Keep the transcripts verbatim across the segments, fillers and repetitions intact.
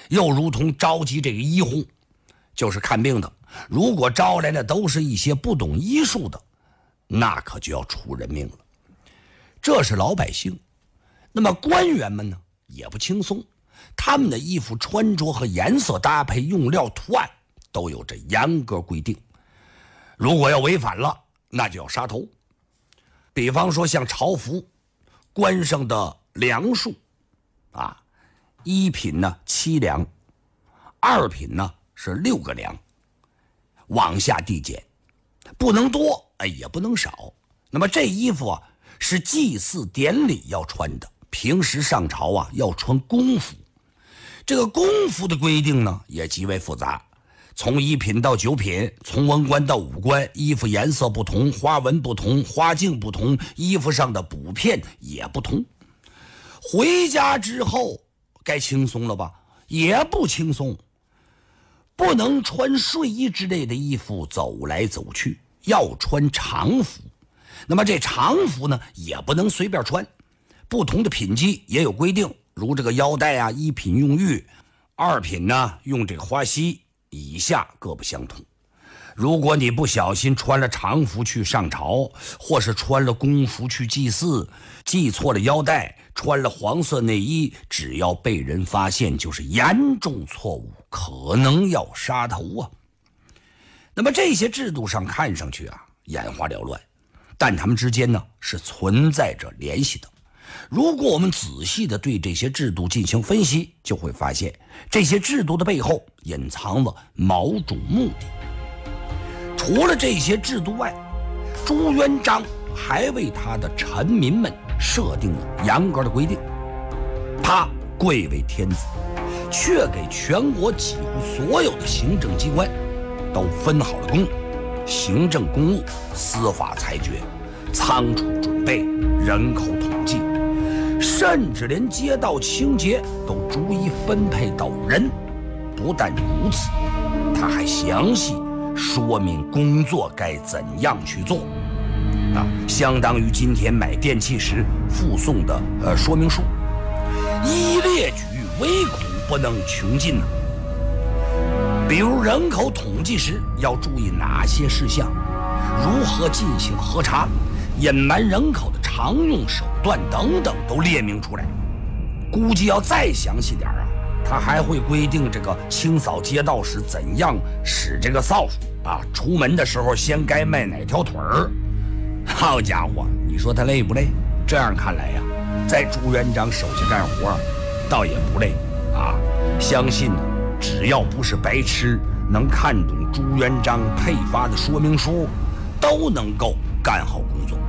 又如同召集这个医护，就是看病的，如果招来的都是一些不懂医术的，那可就要出人命了。这是老百姓。那么官员们呢也不轻松，他们的衣服穿着和颜色搭配、用料图案都有着严格规定，如果要违反了，那就要杀头。比方说像朝服，官上的粮数啊，一品呢七两，二品呢是六个粮，往下递减，不能多，哎，也不能少。那么这衣服啊是祭祀典礼要穿的，平时上朝啊要穿公服。这个公服的规定呢也极为复杂，从一品到九品，从文官到武官，衣服颜色不同，花纹不同，花镜不同，衣服上的补片也不同。回家之后该轻松了吧？也不轻松，不能穿睡衣之类的衣服走来走去，要穿常服。那么这常服呢也不能随便穿，不同的品级也有规定，如这个腰带啊，一品用玉，二品呢用这个花溪，以下各不相同。如果你不小心穿了常服去上朝，或是穿了公服去祭祀，系错了腰带，穿了黄色内衣，只要被人发现就是严重错误，可能要杀头啊。那么这些制度上看上去啊眼花缭乱，但它们之间呢是存在着联系的。如果我们仔细的对这些制度进行分析，就会发现这些制度的背后隐藏了某种目的。除了这些制度外，朱元璋还为他的臣民们设定了严格的规定。他贵为天子，却给全国几乎所有的行政机关都分好了工，行政公务、司法裁决、仓储准备、人口统计，甚至连街道清洁都逐一分配到人。不但如此，他还详细说明工作该怎样去做，啊，相当于今天买电器时附送的呃说明书，一列举，唯恐不能穷尽呢。比如人口统计时要注意哪些事项，如何进行核查，隐瞒人口的常用手段等等都列明出来。估计要再详细点啊，他还会规定这个清扫街道时怎样使这个扫帚啊，出门的时候先该迈哪条腿儿。好家伙，你说他累不累？这样看来呀，在朱元璋手下干活倒也不累啊。相信呢，只要不是白痴，能看懂朱元璋配发的说明书，都能够干好工作。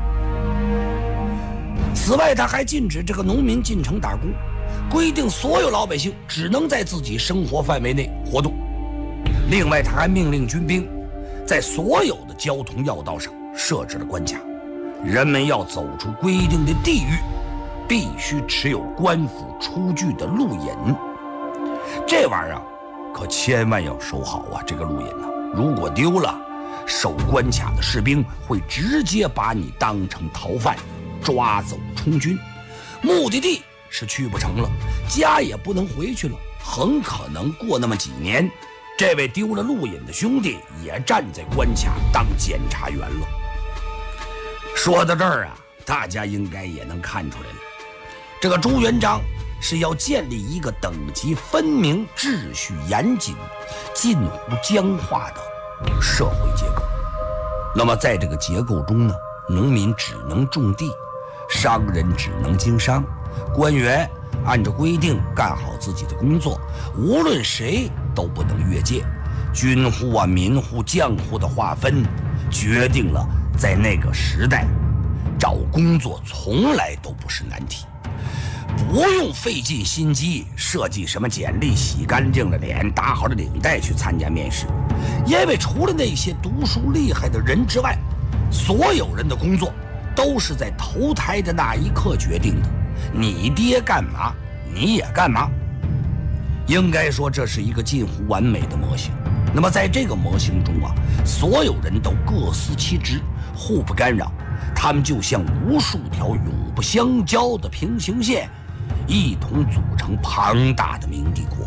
此外，他还禁止这个农民进城打工，规定所有老百姓只能在自己生活范围内活动。另外，他还命令军兵在所有的交通要道上设置了关卡，人们要走出规定的地域，必须持有官府出具的路引。这玩意儿啊，可千万要收好啊！这个路引呢、啊，如果丢了，守关卡的士兵会直接把你当成逃犯，抓走充军，目的地是去不成了，家也不能回去了，很可能过那么几年，这位丢了路引的兄弟也站在关卡当检察员了。说到这儿啊，大家应该也能看出来了，这个朱元璋是要建立一个等级分明、秩序严谨、近乎僵化的社会结构。那么在这个结构中呢，农民只能种地，商人只能经商，官员按照规定干好自己的工作，无论谁都不能越界。军户啊、民户、将户的划分，决定了在那个时代，找工作从来都不是难题。不用费尽心机设计什么简历，洗干净了脸，打好了领带去参加面试，因为除了那些读书厉害的人之外，所有人的工作都是在投胎的那一刻决定的。你爹干嘛，你也干嘛。应该说这是一个近乎完美的模型。那么在这个模型中啊，所有人都各司其职，互不干扰，他们就像无数条永不相交的平行线，一同组成庞大的明帝国。